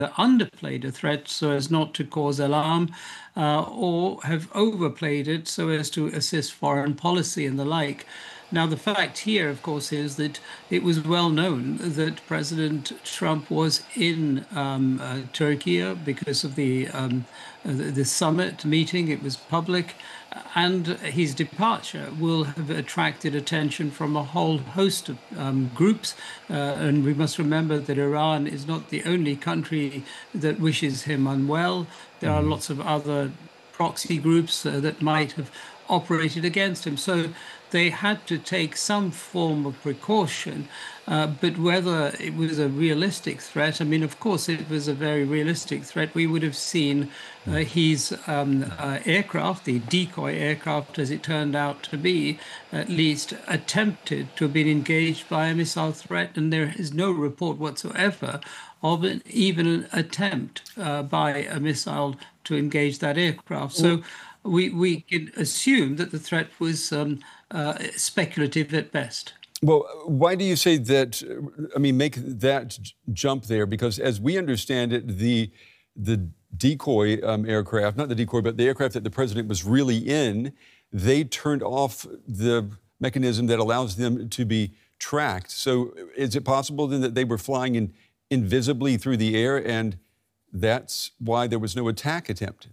underplayed a threat so as not to cause alarm, or have overplayed it so as to assist foreign policy and the like. Now, the fact here, of course, is that it was well known that President Trump was in Turkey because of the summit meeting. It was public, and his departure will have attracted attention from a whole host of groups. And we must remember that Iran is not the only country that wishes him unwell. There are lots of other proxy groups that might have operated against him. So they had to take some form of precaution. But whether it was a realistic threat, I mean, of course, it was a very realistic threat. We would have seen his aircraft, the decoy aircraft, as it turned out to be, at least attempted to have been engaged by a missile threat. And there is no report whatsoever of even an attempt by a missile to engage that aircraft. So we can assume that the threat was speculative at best. Well, why do you say that, I mean, make that jump there? Because as we understand it, the decoy aircraft, not the decoy, but the aircraft that the president was really in, they turned off the mechanism that allows them to be tracked. So is it possible then that they were flying invisibly through the air, and that's why there was no attack attempt?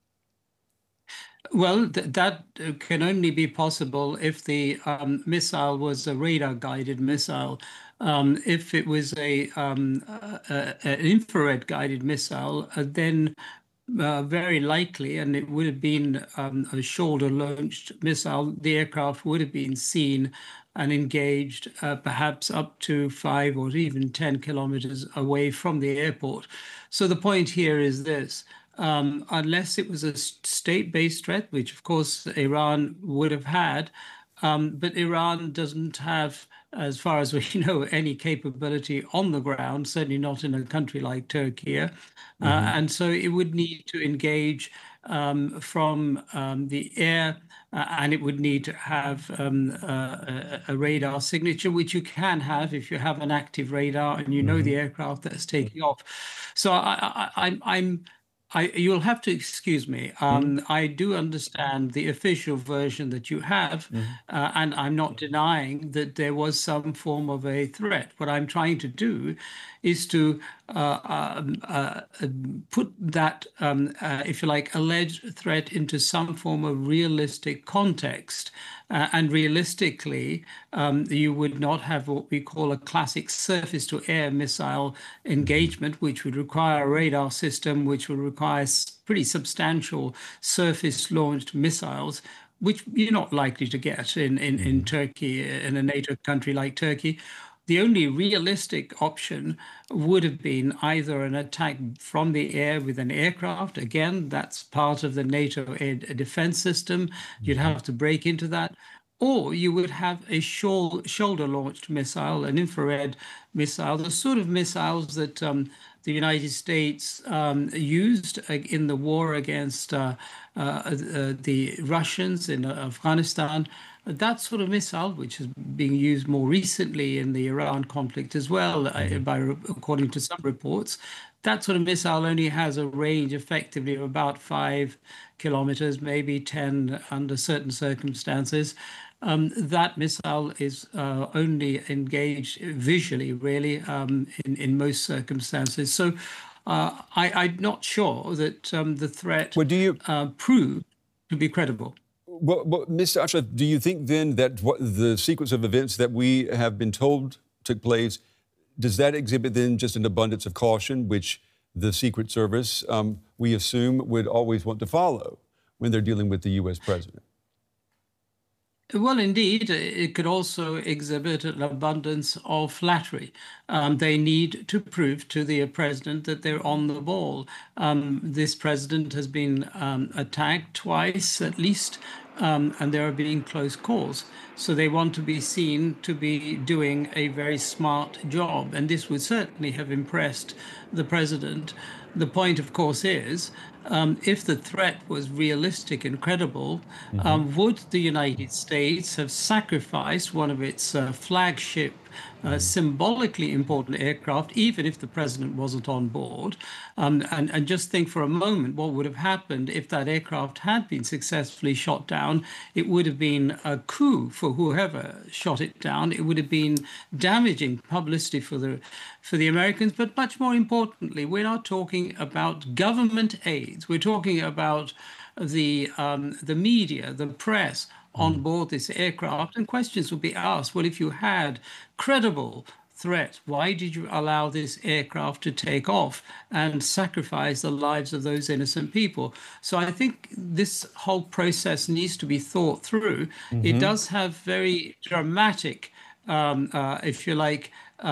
Well, that can only be possible if the missile was a radar-guided missile. If it was an infrared guided missile, then very likely, and it would have been a shoulder-launched missile, the aircraft would have been seen and engaged perhaps up to 5 or even 10 kilometers away from the airport. So the point here is this. Unless it was a state-based threat, which of course Iran would have had, but Iran doesn't have, as far as we know, any capability on the ground, certainly not in a country like Turkey. And so it would need to engage from the air, and it would need to have a radar signature, which you can have if you have an active radar and you know the aircraft that's taking off. So you'll have to excuse me. I do understand the official version that you have, and I'm not denying that there was some form of a threat. What I'm trying to do is to put that, if you like, alleged threat into some form of realistic context. And realistically, you would not have what we call a classic surface-to-air missile engagement, which would require a radar system, which would require pretty substantial surface-launched missiles, which you're not likely to get in Turkey, in a NATO country like Turkey. The only realistic option would have been either an attack from the air with an aircraft. Again, that's part of the NATO air defense system. You'd have to break into that. Or you would have a shoulder-launched missile, an infrared missile, the sort of missiles that the United States used in the war against the Russians in Afghanistan. That sort of missile, which is being used more recently in the Iran conflict as well, according to some reports, that sort of missile only has a range effectively of about 5 kilometers, maybe 10 under certain circumstances. That missile is only engaged visually, really, in most circumstances. So I'm not sure that the threat proved to be credible. Well, Mr. Ashraf, do you think then that the sequence of events that we have been told took place, does that exhibit then just an abundance of caution, which the Secret Service, we assume, would always want to follow when they're dealing with the U.S. president? Well, indeed, it could also exhibit an abundance of flattery. They need to prove to the president that they're on the ball. This president has been attacked twice, at least, and there have been close calls. So they want to be seen to be doing a very smart job. And this would certainly have impressed the president. The point, of course, is if the threat was realistic and credible, would the United States have sacrificed one of its flagship symbolically important aircraft, even if the president wasn't on board. And just think for a moment what would have happened if that aircraft had been successfully shot down. It would have been a coup for whoever shot it down. It would have been damaging publicity for the Americans. But much more importantly, we're not talking about government aids. We're talking about the media, the press on board this aircraft, and questions would be asked. Well, if you had credible threat, why did you allow this aircraft to take off and sacrifice the lives of those innocent people? So I think this whole process needs to be thought through. It does have very dramatic, if you like,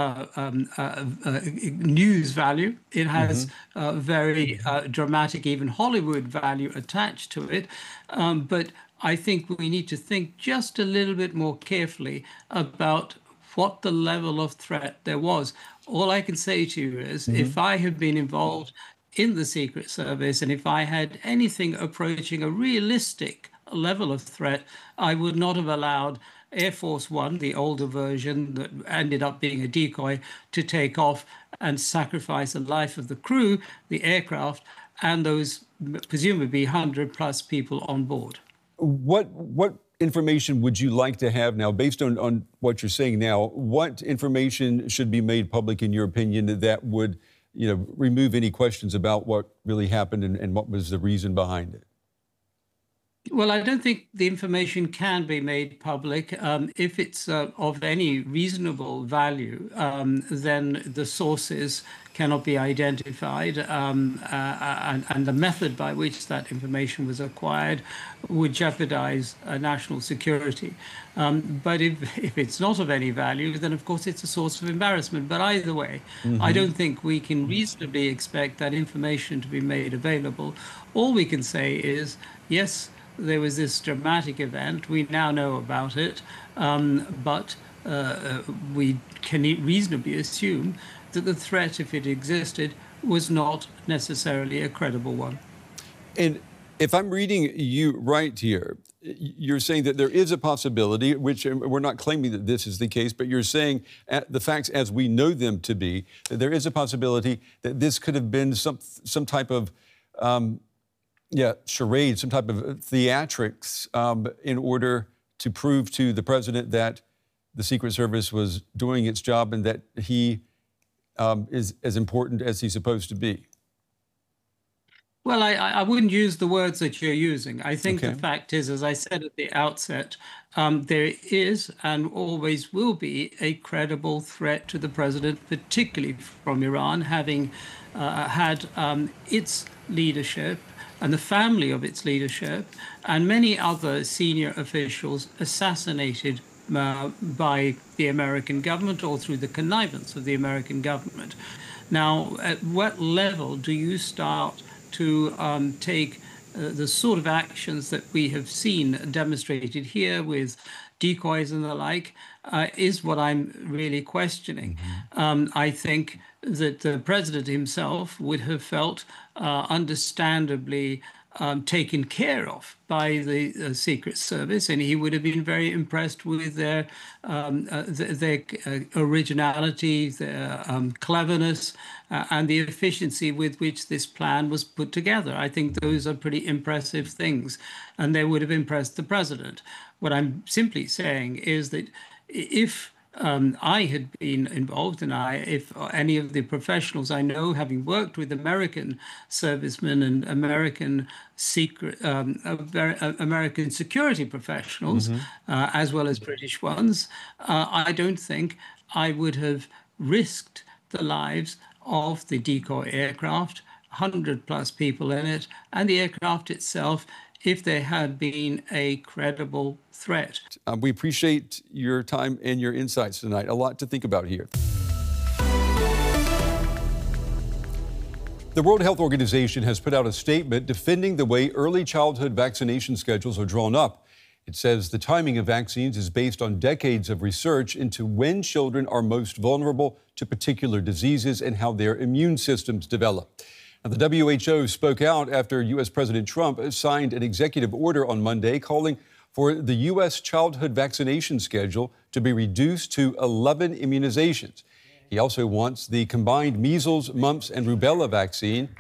news value. It has very dramatic, even Hollywood value attached to it. But I think we need to think just a little bit more carefully about what the level of threat there was. All I can say to you is, if I had been involved in the Secret Service and if I had anything approaching a realistic level of threat, I would not have allowed Air Force One, the older version that ended up being a decoy, to take off and sacrifice the life of the crew, the aircraft, and those presumably 100+ people on board. What information would you like to have now, based on what you're saying now? What information should be made public, in your opinion, that would, remove any questions about what really happened and what was the reason behind it? Well, I don't think the information can be made public. If it's of any reasonable value, then the sources cannot be identified, and the method by which that information was acquired would jeopardize national security. But if it's not of any value, then of course it's a source of embarrassment. But either way, I don't think we can reasonably expect that information to be made available. All we can say is, yes, there was this dramatic event. We now know about it, but we can reasonably assume that the threat, if it existed, was not necessarily a credible one. And if I'm reading you right here, you're saying that there is a possibility, which we're not claiming that this is the case, but you're saying the facts as we know them to be, that there is a possibility that this could have been some type of charade, some type of theatrics in order to prove to the president that the Secret Service was doing its job and that he is as important as he's supposed to be. Well, I wouldn't use the words that you're using. I think the fact is, as I said at the outset, there is and always will be a credible threat to the president, particularly from Iran, having had its leadership and the family of its leadership and many other senior officials assassinated by the American government or through the connivance of the American government. Now, at what level do you start to take the sort of actions that we have seen demonstrated here with decoys and the like, is what I'm really questioning. I think that the president himself would have felt understandably taken care of by the Secret Service, and he would have been very impressed with their originality, their cleverness, and the efficiency with which this plan was put together. I think those are pretty impressive things, and they would have impressed the president. What I'm simply saying is that if I had been involved, and if any of the professionals I know, having worked with American servicemen and American American security professionals, as well as British ones, I don't think I would have risked the lives of the decoy aircraft, 100+ people in it, and the aircraft itself, if there had been a credible threat. We appreciate your time and your insights tonight. A lot to think about here. The World Health Organization has put out a statement defending the way early childhood vaccination schedules are drawn up. It says the timing of vaccines is based on decades of research into when children are most vulnerable to particular diseases and how their immune systems develop. Now, the WHO spoke out after U.S. President Trump signed an executive order on Monday calling for the U.S. childhood vaccination schedule to be reduced to 11 immunizations. He also wants the combined measles, mumps, and rubella vaccine